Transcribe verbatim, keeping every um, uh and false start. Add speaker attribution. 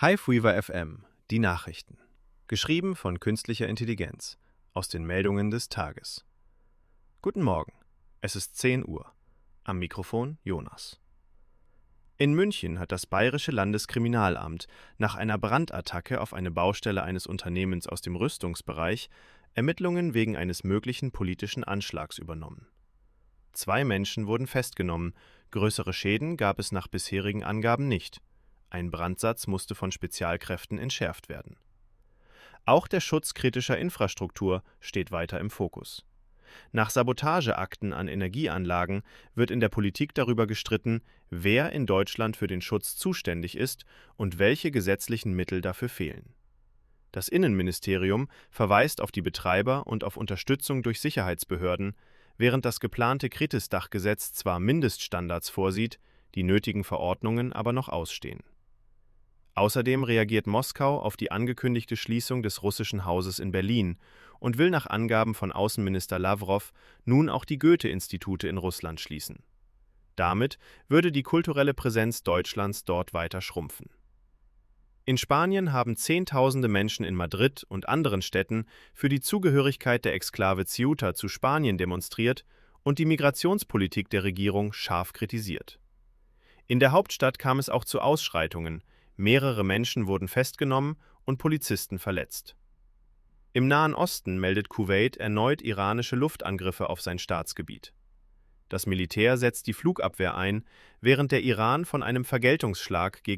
Speaker 1: Highweaver F M, die Nachrichten. Geschrieben von künstlicher Intelligenz. Aus den Meldungen des Tages. Guten Morgen, es ist zehn Uhr. Am Mikrofon Jonas. In München hat das Bayerische Landeskriminalamt nach einer Brandattacke auf eine Baustelle eines Unternehmens aus dem Rüstungsbereich Ermittlungen wegen eines möglichen politischen Anschlags übernommen. Zwei Menschen wurden festgenommen, größere Schäden gab es nach bisherigen Angaben nicht. Ein Brandsatz musste von Spezialkräften entschärft werden. Auch der Schutz kritischer Infrastruktur steht weiter im Fokus. Nach Sabotageakten an Energieanlagen wird in der Politik darüber gestritten, wer in Deutschland für den Schutz zuständig ist und welche gesetzlichen Mittel dafür fehlen. Das Innenministerium verweist auf die Betreiber und auf Unterstützung durch Sicherheitsbehörden, während das geplante Kritis-Dachgesetz zwar Mindeststandards vorsieht, die nötigen Verordnungen aber noch ausstehen. Außerdem reagiert Moskau auf die angekündigte Schließung des russischen Hauses in Berlin und will nach Angaben von Außenminister Lawrow nun auch die Goethe-Institute in Russland schließen. Damit würde die kulturelle Präsenz Deutschlands dort weiter schrumpfen. In Spanien haben Zehntausende Menschen in Madrid und anderen Städten für die Zugehörigkeit der Exklave Ceuta zu Spanien demonstriert und die Migrationspolitik der Regierung scharf kritisiert. In der Hauptstadt kam es auch zu Ausschreitungen, mehrere Menschen wurden festgenommen und Polizisten verletzt. Im Nahen Osten meldet Kuwait erneut iranische Luftangriffe auf sein Staatsgebiet. Das Militär setzt die Flugabwehr ein, während der Iran von einem Vergeltungsschlag gegen